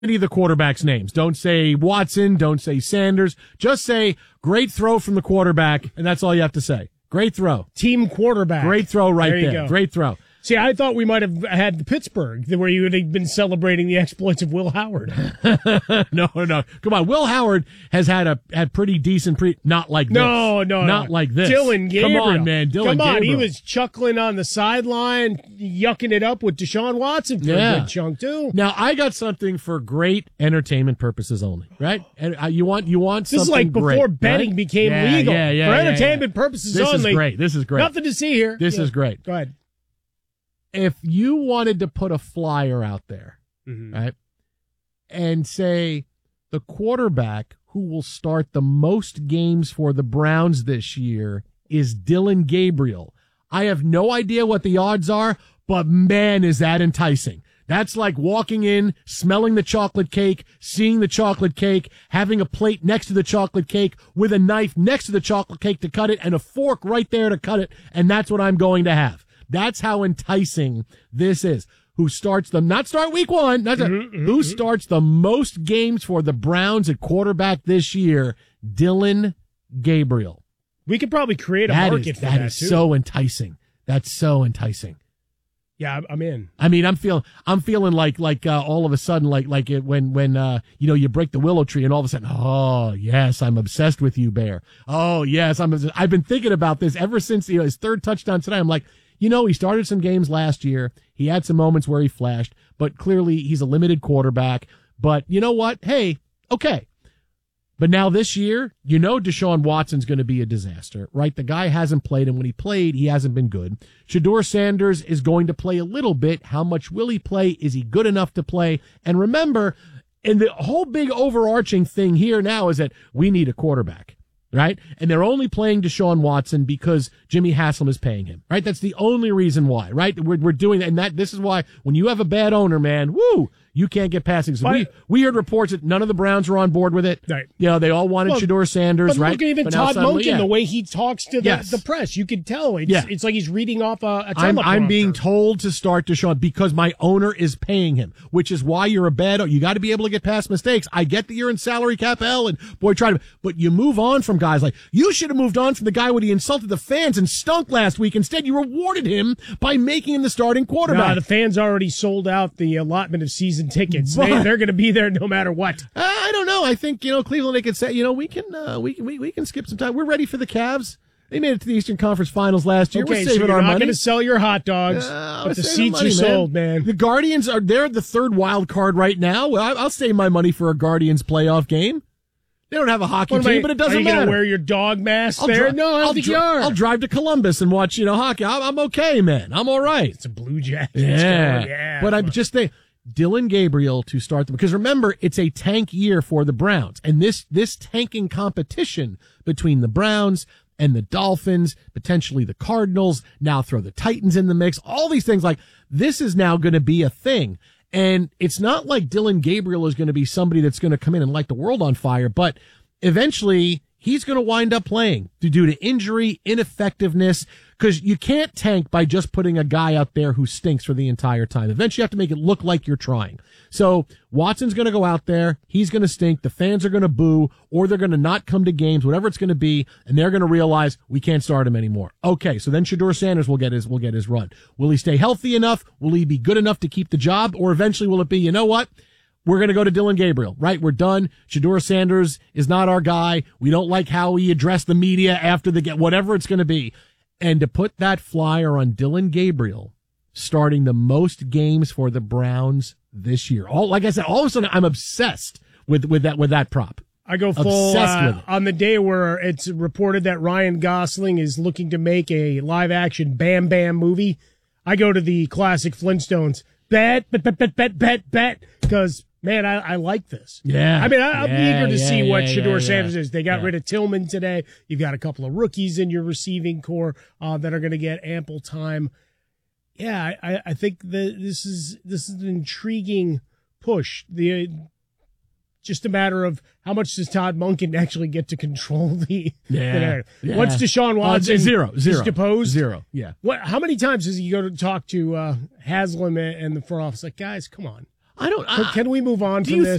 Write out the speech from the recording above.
any of the quarterbacks' names. Don't say Watson. Don't say Sanders. Just say great throw from the quarterback, and that's all you have to say. Great throw. Team quarterback. Great throw right there. there. Great throw. See, I thought we might have had Pittsburgh, where you would have been celebrating the exploits of Will Howard. No. Come on. Will Howard has had pretty decent not like this. No. Not like this. Dylan Gabriel. Come on, man. Dylan Gabriel. He was chuckling on the sideline, yucking it up with Deshaun Watson for a good chunk, too. Now, I got something for great entertainment purposes only, right? And you want something This is like before betting became legal. For entertainment purposes only. This is great. Nothing to see here. This is great. Go ahead. If you wanted to put a flyer out there, right, and say the quarterback who will start the most games for the Browns this year is Dylan Gabriel, I have no idea what the odds are, but man, is that enticing. That's like walking in, smelling the chocolate cake, seeing the chocolate cake, having a plate next to the chocolate cake with a knife next to the chocolate cake to cut it and a fork right there to cut it, and that's what I'm going to have. That's how enticing this is. Who starts not start week one. Who starts the most games for the Browns at quarterback this year? Dylan Gabriel. We could probably create a market for that, too. That is so enticing. That's so enticing. Yeah, I'm in. I mean, I'm feeling like all of a sudden, like it when you break the willow tree and all of a sudden, oh yes, I'm obsessed with you, Bear. Oh yes, I've been thinking about this ever since his third touchdown today. I'm like, he started some games last year. He had some moments where he flashed, but clearly he's a limited quarterback. But you know what? Hey, okay. But now this year, Deshaun Watson's going to be a disaster, right? The guy hasn't played, and when he played, he hasn't been good. Shedeur Sanders is going to play a little bit. How much will he play? Is he good enough to play? And remember, and the whole big overarching thing here now is that we need a quarterback. Right? And they're only playing Deshaun Watson because Jimmy Haslam is paying him. Right? That's the only reason why. Right? We're doing that. And this is why when you have a bad owner, man, you can't get passing. So we heard reports that none of the Browns were on board with it. Right. They all wanted Shedeur Sanders, but right? Look at even Todd Monken, the way he talks to the press. You can tell. It's like he's reading off a teleprompter. I'm being told to start Deshaun because my owner is paying him, which is why you're a bad owner. You got to be able to get past mistakes. I get that you're in salary cap hell and but you move on from guys like, you should have moved on from the guy when he insulted the fans and stunk last week. Instead, you rewarded him by making him the starting quarterback. No, the fans already sold out the allotment of season tickets. They're going to be there no matter what. I don't know. I think, Cleveland, they could say, we can skip some time. We're ready for the Cavs. They made it to the Eastern Conference Finals last year. Okay, we're saving so our money. You're not going to sell your hot dogs, but the seats you sold, man. The Guardians they're the third wild card right now. Well, I'll save my money for a Guardians playoff game. They don't have a hockey team, but it doesn't matter. Are you going to wear your dog mask there? No, I don't think you are. I'll drive to Columbus and watch, hockey. I'm okay, man. I'm all right. It's a Blue Jackets. Yeah. But I'm just saying, Dylan Gabriel to start them. Because remember, it's a tank year for the Browns. And this tanking competition between the Browns and the Dolphins, potentially the Cardinals, now throw the Titans in the mix, all these things, like this is now going to be a thing. And it's not like Dylan Gabriel is going to be somebody that's going to come in and light the world on fire, but eventually he's going to wind up playing due to injury, ineffectiveness, because you can't tank by just putting a guy out there who stinks for the entire time. Eventually you have to make it look like you're trying. So Watson's going to go out there. He's going to stink. The fans are going to boo, or they're going to not come to games, whatever it's going to be, and they're going to realize we can't start him anymore. Okay, so then Shedeur Sanders will get his run. Will he stay healthy enough? Will he be good enough to keep the job? Or eventually will it be, you know what? We're going to go to Dylan Gabriel, right? We're done. Shedeur Sanders is not our guy. We don't like how he addressed the media after whatever it's going to be. And to put that flyer on Dylan Gabriel starting the most games for the Browns this year. Like I said, all of a sudden I'm obsessed with that prop. I go full on the day where it's reported that Ryan Gosling is looking to make a live action Bam Bam movie. I go to the classic Flintstones. Bet. Because, man, I like this. Yeah. I mean, I'm eager to see what Shedeur Sanders is. They got rid of Tillman today. You've got a couple of rookies in your receiving core that are going to get ample time. Yeah, I think that this is an intriguing push. Just a matter of how much does Todd Monken actually get to control the narrative. Once Deshaun Watson is deposed? Zero. Yeah. How many times does he go to talk to Haslam and the front office? Like, guys, come on. Can we move on from this?